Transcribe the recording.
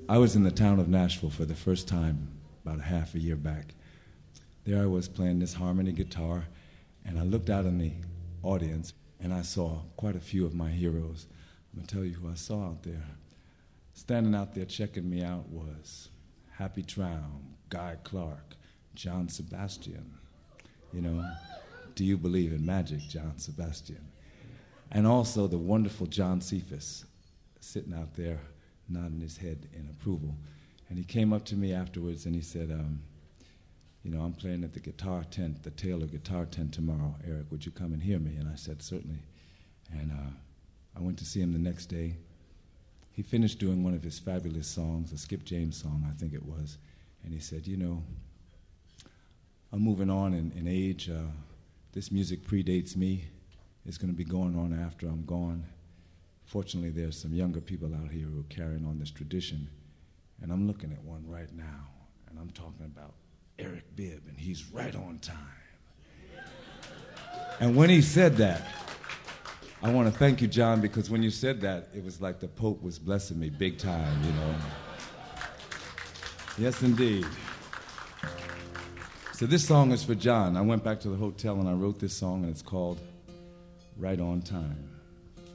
I was in the town of Nashville for the first time about a half a year back. There I was playing this harmony guitar, and I looked out in the audience, and I saw quite a few of my heroes. I'm going to tell you who I saw out there. Standing out there checking me out was Happy Traum, Guy Clark, John Sebastian. You know, do you believe in magic, John Sebastian? And also the wonderful John Cephas, sitting out there nodding his head in approval. And he came up to me afterwards and he said, you know, I'm playing at the guitar tent, the Taylor guitar tent tomorrow. Eric, would you come and hear me? And I said, certainly. And I went to see him the next day. He finished doing one of his fabulous songs, a Skip James song, I think it was. And he said, you know, I'm moving on in age. This music predates me. It's going to be going on after I'm gone. Fortunately, there's some younger people out here who are carrying on this tradition. And I'm looking at one right now, and I'm talking about Eric Bibb, and he's right on time. And when he said that, I want to thank you, John, because when you said that, it was like the Pope was blessing me big time, you know. Yes, indeed. So this song is for John. I went back to the hotel and I wrote this song, and it's called Right on Time.